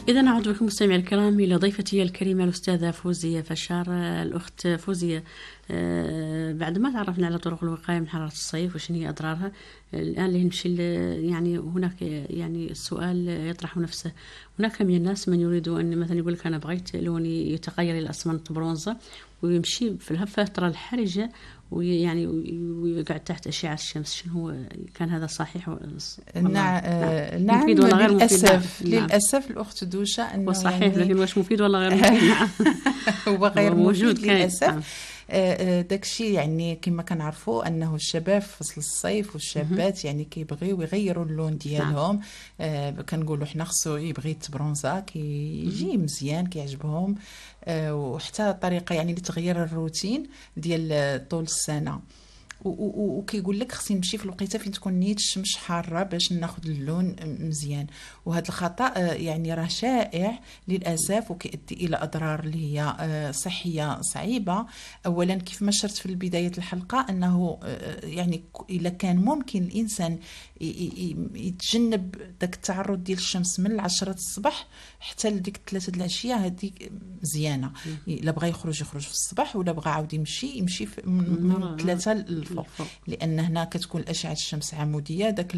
إذا نعود بكم مستمعي الكرام إلى ضيفتي الكريمة الأستاذة فوزية فشار. الأخت فوزية، بعد ما تعرفنا على طرق الوقاية من حرارة الصيف وشنو هي أضرارها، الآن اللي نمشي يعني هناك يعني السؤال يطرح نفسه. هناك من الناس من يريد أن مثلا يقول لك أنا بغيت لوني يتغير إلى أسمنت برونزة، ويمشي في الفترة الحرجة ويعني ويقعد تحت أشعة الشمس. شنو هو، كان هذا صحيح؟ نعم مفيد ولا غير للأسف مفيد؟ للأسف الأخت دوشة أنه صحيح يعني لكن واش مفيد ولا غير مفيد؟ نعم هو غير موجود مفيد للأسف. داكشي يعني كما كنعرفوا انه الشباب في فصل الصيف والشابات يعني كيبغيو يغيروا اللون ديالهم. كنقولوا حنا خصو يبغي يتبرونزا كيجي مزيان كيعجبهم. وحتى طريقه يعني لتغيير الروتين ديال طول السنه. وكيقول لك خصني نمشي في الوقيته فين تكون نيت الشمس حاره باش ناخذ اللون مزيان. وهذا الخطا يعني راه شائع للاسف وكيؤدي الى اضرار اللي هي صحيه صعيبه. اولا كيف ما شرت في بدايه الحلقه انه يعني الا كان ممكن الانسان يتجنب داك التعرض ديال الشمس من 10 الصباح حتى لديك 3 العشيه، هذه مزيانه. الا بغى يخرج في الصباح، ولا بغى عاود يمشي من 3 للفوق، لان هنا كتكون الاشعه الشمس عموديه. داك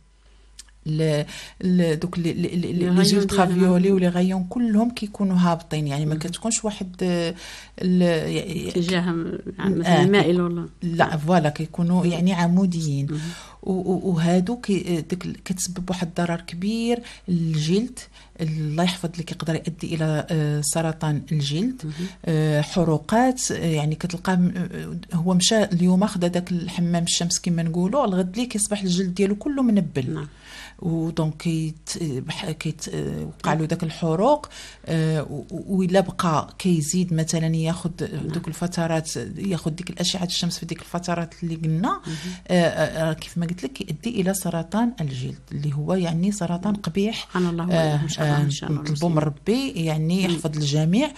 دوك لي زولترافيولي ولي غايون كلهم كيكونوا هابطين، يعني ما كتكونش واحد اتجاه مثلا مائل ولا لا فوالا كيكونوا يعني عموديين. وهادو كتسبب واحد الضرر كبير للجلد. الله يحفظ لك يقدر يؤدي الى سرطان الجلد، حروقات. يعني كتلقى هو مشى اليوم اخذ داك الحمام الشمس كما نقولوا، الغد ليه كيصبح الجلد ديالو كله منبل. ودونك كيوقع له داك الحروق. وإلا بقى كيزيد مثلا ياخذ دوك الفترات، ياخذ ديك الاشعه الشمس في ديك الفترات اللي قلنا، كيف ما قلت لك يؤدي الى سرطان الجلد اللي هو يعني سرطان قبيح. سبحان الله. نطلبوا من ربي يعني يحفظ الجميع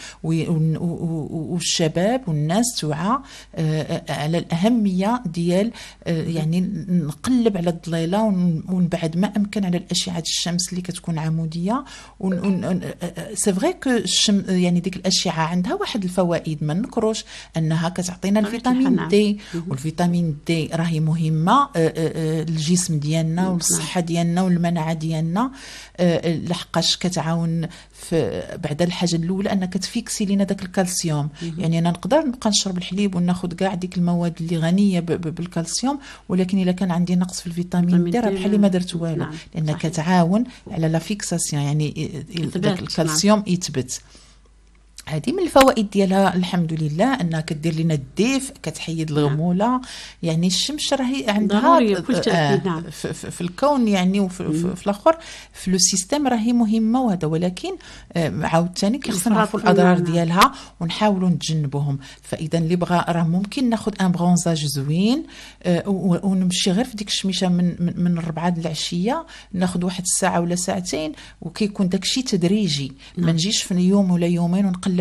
والشباب والناس توعى على الاهميه ديال يعني نقلب على الظليله ونبعد ما امكن على الاشعه الشمس اللي كتكون عموديه. سي فري كو يعني ديك الاشعه عندها واحد الفوائد ما نكروش، انها كتعطينا الفيتامين دي، والفيتامين دي راهي مهمه للجسم ديالنا والصحه ديالنا والمناعه ديالنا، لحقاش كتعاون في بعد الحاجه الاولى انها كتفيكسي لينا داك الكالسيوم. يعني انا نقدر نبقى نشرب الحليب وناخذ كاع ديك المواد اللي غنيه بالكالسيوم، ولكن الا كان عندي نقص في الفيتامين دي راه بحال ما درت والو، لان كتعاون على لا فيكساسيون يعني داك الكالسيوم يثبت. هذه من الفوائد ديالها الحمد لله، انها كدير لنا الدفء، كتحيد الغموله. يعني الشمس راهي عندها في الكون يعني وفي الاخر في لو سيستيم راهي مهمه وهذا، ولكن عاوتاني كيخصنا نعرفوا الاضرار ديالها ونحاولوا نتجنبوهم. فاذا اللي بغى راه ممكن ناخذ ان برونزاج زوين ونمشي غير في ديك الشميشه من 4 العشيه، ناخذ واحد الساعه ولا ساعتين، وكيكون داكشي تدريجي. ما نجيش في يوم ولا يومين ونقلب